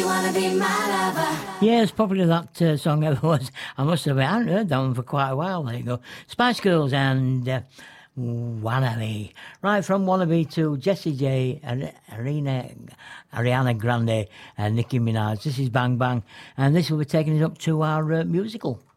You wanna be my lover. Yeah, as popular that song ever was. I must have, I hadn't heard that one for quite a while. There you go. Spice Girls and Wannabe. Right, from Wannabe to Jessie J, Ariana Grande and Nicki Minaj. This is Bang Bang, and this will be taking us up to our musical.